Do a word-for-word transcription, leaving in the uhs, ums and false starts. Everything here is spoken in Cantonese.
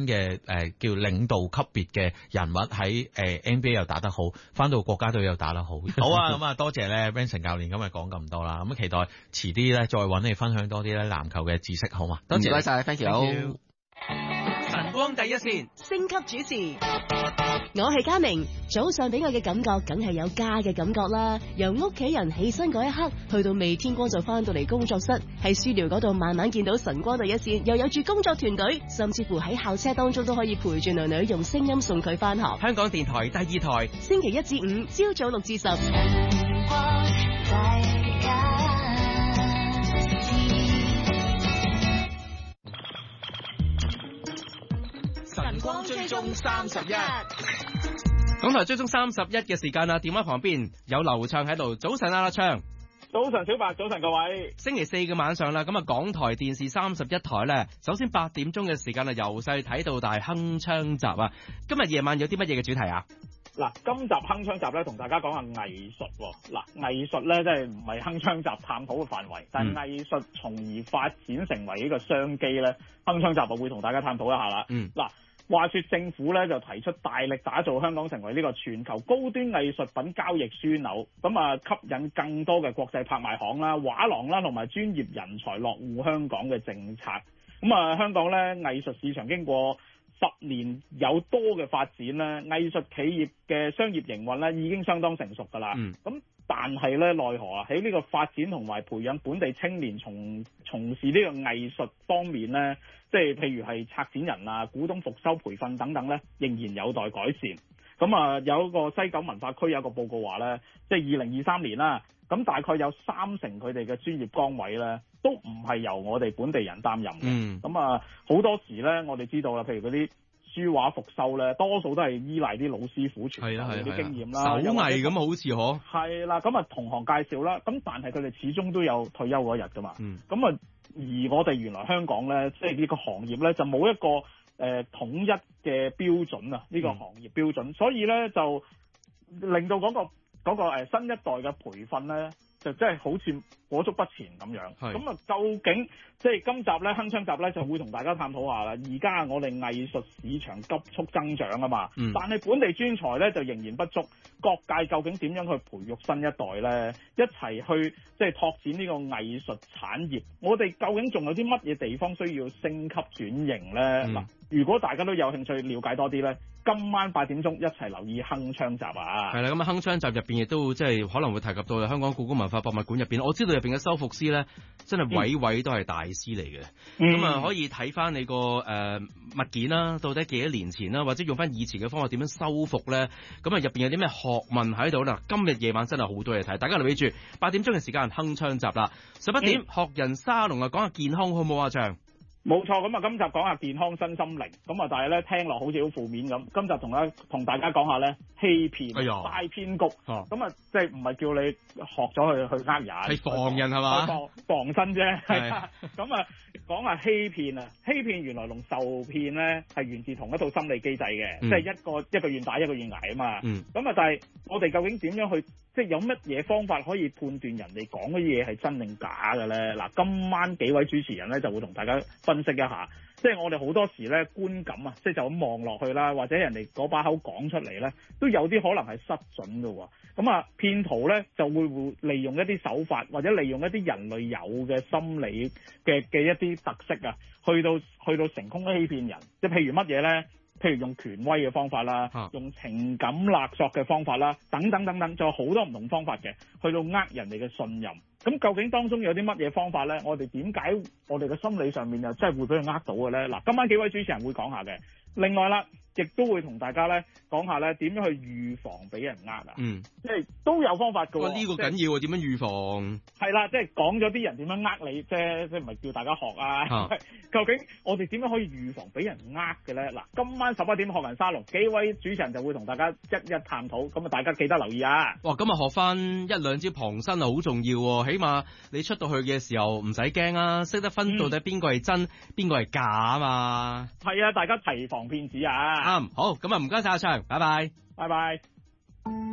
嘅誒、呃、叫領導級別嘅人物喺誒、呃、N B A 又打得好，翻到國家隊又打得好。好啊，咁啊多謝咧 Vincent 教練今日講咁多啦，咁期待遲啲咧再揾你分享多啲咧籃球嘅知識，好嘛？多謝， 唔該晒 ，thank you。 晨光第一線， 星級主持，我係嘉明。早上俾我嘅感覺，梗係有家嘅感覺啦。由屋企人起身嗰一刻，去到未天光就翻到嚟工作室，喺書寮嗰度慢慢見到晨光第一線，又有住工作團隊，甚至乎喺校車當中都可以陪住女女用聲音送佢翻學。 香港電台第二台， 星期一至五朝早六至十。 晨光追蹤三十一，港台追蹤三十一嘅時間啦，電話旁邊有劉暢喺度。早晨啊，阿暢。 早晨小白，早晨各位。 星期四嘅晚上啦，咁啊港台電視三十一台咧，首先八點鐘嘅時間啊，由細睇到大鏗鏘集啊。今日夜晚有啲乜嘢嘅主題啊？ 嗱，今集鏗鏘集咧，同大家講下藝術。嗱，藝術咧，即係唔係鏗鏘集探討嘅範圍，但係藝術從而發展成為呢個商機咧，鏗鏘集就會同大家探討一下啦。嗯，嗱。話說政府咧就提出大力打造香港成為呢個全球高端藝術品交易樞紐，咁啊吸引更多嘅國際拍賣行啦、畫廊啦同埋專業人才落戶香港嘅政策。咁啊香港咧藝術市場經過十年有多嘅發展咧，藝術企業嘅商業營運咧已經相當成熟㗎啦。咁、嗯、但係咧奈何啊喺呢個發展同埋培養本地青年從從事呢個藝術方面咧，即係譬如係策展人啊、股東復修培訓等等咧，仍然有待改善。咁啊有一個西九文化區有一個報告話咧，即係二零二三年啦，咁大概有三成佢哋嘅專業崗位咧，都唔係由我哋本地人擔任嘅。咁啊好多時咧，我哋知道啦，譬如嗰啲書畫復修咧，多數都係依賴啲老師傅傳授啲經驗啦， 手藝咁好似嗬。 係啦，咁啊同行介紹啦，咁但係佢哋始終都有退休嗰日噶嘛。咁、嗯、啊，而我哋原來香港咧，即係呢個行業咧，就冇一個誒、呃、統一嘅標準啊，呢、這個行業標準，嗯、所以咧就令到嗰、那個嗰、那個誒新一代嘅培訓咧，就真係好似裹足不前咁樣。咁啊，究竟即係今集咧鏗鏘集咧就會同大家探討下啦。而家我哋藝術市場急速增長啊嘛，嗯、但係本地專才咧就仍然不足。各界究竟點樣去培育新一代咧？一齊去即係拓展呢個藝術產業。我哋究竟仲有啲乜嘢地方需要升級轉型咧？嗱、嗯，如果大家都有興趣了解多啲咧，今晚八點鐘一齊留意鏗鏘集啊！係啦，咁啊鏗鏘集入邊亦都即係可能會提及到香港故宮文化博物館入邊，我知道入邊嘅修復師咧，真係位位都係大師嚟嘅。咁、嗯、啊可以睇翻你個誒、呃、物件啦，到底幾多年前啦，或者用翻以前嘅方法點樣修復咧？咁啊入邊有啲咩學問喺度啦？今日夜晚真係好多嘢睇，大家留意住八點鐘嘅時間鏗鏘集啦。十一點、嗯、學人沙龍啊，講下健康好冇啊？長冇錯，咁啊今集講下健康身心靈，咁啊但係咧聽落好似好負面咁。今集同咧同大家講下咧欺騙、大騙局，咁啊即係唔係叫你學咗去去呃人， 係防人係嘛？ 防防身啫，係啊。咁啊講下欺騙啊，欺騙原來同受騙咧係源自同一套心理機制嘅，即、嗯、係、就是、一個一個願打一個願挨啊嘛。咁、嗯、啊但係我哋究竟點樣去即係、就是、有乜嘢方法可以判斷人哋講嗰啲嘢係真定假嘅咧？嗱，今晚幾位主持人咧就會同大家分析一下，即係我哋好多時咧觀感啊，即係就咁望落去啦，或者人哋嗰把口講出嚟咧，都有啲可能係失準嘅喎。咁啊，騙徒咧就會會利用一啲手法，或者利用一啲人類有嘅心理嘅嘅一啲特色啊，去到去到成功欺騙人。即係譬如乜嘢咧？譬如用權威嘅方法啦，啊、用情感勒索嘅方法啦，等等等等，仲有好多唔同方法嘅，去到呃人哋嘅信任。咁究竟當中有啲乜嘢方法咧？我哋點解我哋嘅心理上面又真係會俾佢呃到嘅咧？嗱，今晚幾位主持人會講下嘅。另外啦，亦都會同大家咧講下咧點樣去預防俾人呃啊。嗯，即係都有方法㗎喎。哇，呢個緊要啊！點樣預防？係啦，即係講咗啲人點樣呃你，即係即係唔係叫大家學啊？啊究竟我哋點樣可以預防俾人呃嘅咧？嗱，今晚十一點學人沙龍，幾位主持人就會同大家一一探討。咁啊，大家記得留意啊！哇，今日學翻一兩招旁身啊，好重要喎！起碼你出到去嘅時候唔使驚啊，識得分到底邊個係真，邊個係假啊嘛。係啊，大家提防騙子啊！啱、嗯，好，咁啊唔該晒阿祥，拜拜，拜拜。